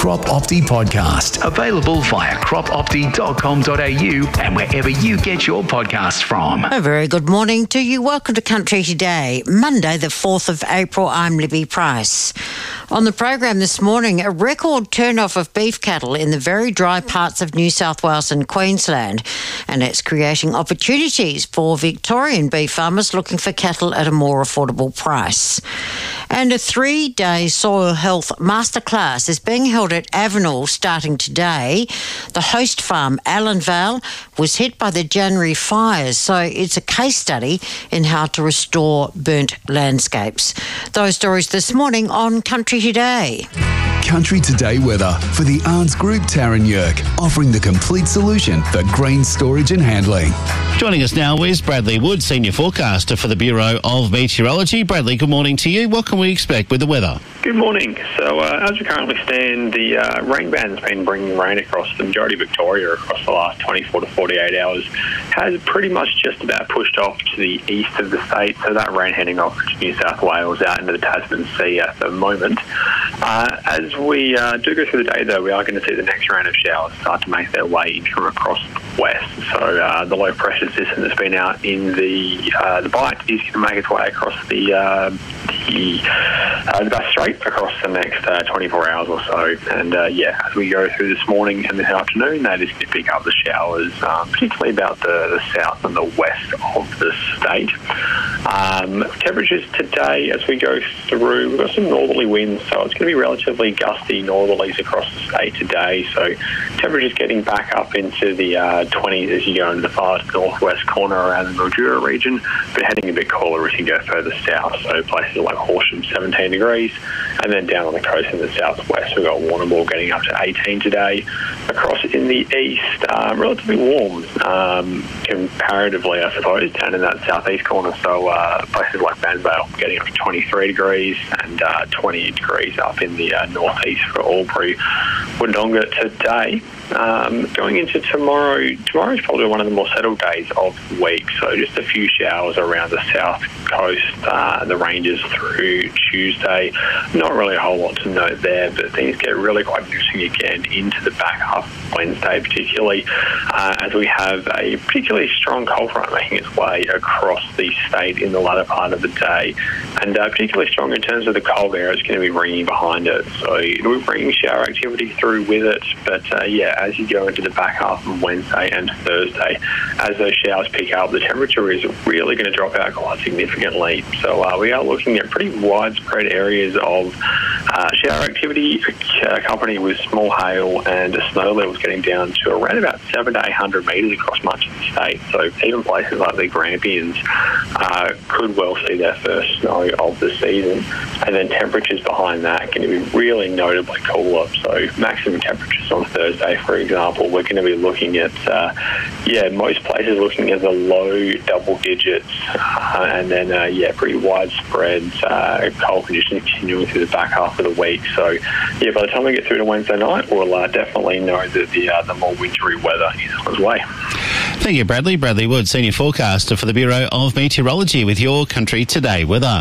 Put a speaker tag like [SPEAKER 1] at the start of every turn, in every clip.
[SPEAKER 1] Crop Opti podcast. Available via cropopti.com.au and wherever you get your podcasts from.
[SPEAKER 2] A very good morning to you. Welcome to Country Today, Monday the 4th of April. I'm Libby Price. On the program this morning, a record turn-off of beef cattle in the very dry parts of New South Wales and Queensland, and it's creating opportunities for Victorian beef farmers looking for cattle at a more affordable price. And a 3-day soil health masterclass is being held at Avenel starting today. The host farm, Allenvale, was hit by the January fires, so it's a case study in how to restore burnt landscapes. Those stories this morning on Country Today.
[SPEAKER 1] Country Today weather for the Arns Group Tarranyurk, offering the complete solution for grain storage and handling.
[SPEAKER 3] Joining us now is Bradley Wood, Senior Forecaster for the Bureau of Meteorology. Bradley, good morning to you. What can we expect with the weather?
[SPEAKER 4] Good morning. So as we currently stand, the rain band's been bringing rain across the majority of Victoria across the last 24 to 48 hours. Has pretty much just about pushed off to the east of the state, so that rain heading off to New South Wales out into the Tasman Sea at the moment. As we do go through the day, though, we are going to see the next round of showers start to make their way in from across the west. So the low pressure system that's been out in the Bight is going to make its way across the Bass Strait across the next 24 hours or so. And as we go through this morning and this afternoon, that is going to pick up the showers, particularly about the south and the west of the state. Temperatures today, as we go through, we've got some northerly winds, so it's going to be relatively gusty northerlies across the state today. So temperatures getting back up into the 20s as you go into the far northwest corner around the Mildura region, but heading a bit cooler as you go further south. So places like Horsham, 17 degrees, and then down on the coast in the southwest, we've got Warrnambool getting up to 18 today. Across in the east, relatively warm comparatively, I suppose, down in that southeast corner. So places like Banvale getting up to 23 degrees and 20 degrees up in the northeast for Albury. Wodonga today. Going into tomorrow's probably one of the more settled days of the week, so just a few showers around the south coast, the ranges through Tuesday. Not really a whole lot to note there, but things get really quite interesting again into the back half of Wednesday, particularly as we have a particularly strong cold front making its way across the state in the latter part of the day, and particularly strong in terms of the cold air. It's going to be bringing behind it, so it'll be bringing shower activity through with it, but as you go into the back half of Wednesday and Thursday, as those showers pick up, the temperature is really going to drop out quite significantly. So we are looking at pretty widespread areas of shower activity, accompanied with small hail and snow levels getting down to around about 700 to 800 metres across much of the state. So even places like the Grampians could well see their first snow of the season. And then temperatures behind that can be really notably cooler. So maximum temperatures on Thursday, for example, we're going to be looking at, most places looking at the low double digits, and then, pretty widespread cold conditions continuing through the back half of the week. So, by the time we get through to Wednesday night, we'll definitely know that the more wintry weather is on its way.
[SPEAKER 3] Thank you, Bradley. Bradley Wood, Senior Forecaster for the Bureau of Meteorology with your Country Today weather.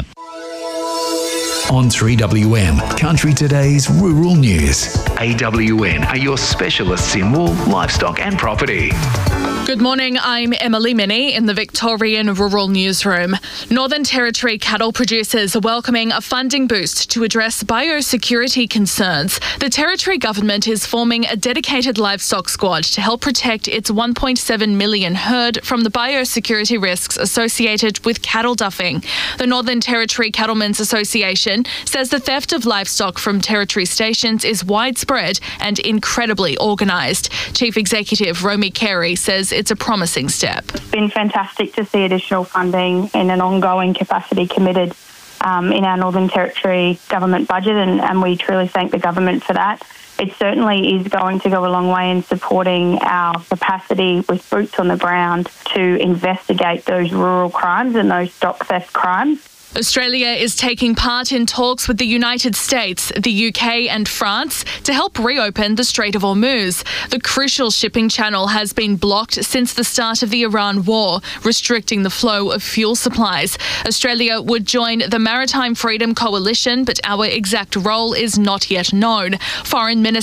[SPEAKER 1] On 3WM, Country Today's Rural News. AWN are your specialists in wool, livestock and property.
[SPEAKER 5] Good morning, I'm Emily Minnie in the Victorian Rural Newsroom. Northern Territory cattle producers are welcoming a funding boost to address biosecurity concerns. The Territory Government is forming a dedicated livestock squad to help protect its 1.7 million herd from the biosecurity risks associated with cattle duffing. The Northern Territory Cattlemen's Association says the theft of livestock from Territory stations is widespread and incredibly organised. Chief Executive Romy Carey says it's a promising step.
[SPEAKER 6] It's been fantastic to see additional funding and an ongoing capacity committed in our Northern Territory government budget, and we truly thank the government for that. It certainly is going to go a long way in supporting our capacity with boots on the ground to investigate those rural crimes and those stock theft crimes.
[SPEAKER 5] Australia is taking part in talks with the United States, the UK and France to help reopen the Strait of Hormuz. The crucial shipping channel has been blocked since the start of the Iran war, restricting the flow of fuel supplies. Australia would join the Maritime Freedom Coalition, but our exact role is not yet known. Foreign Minister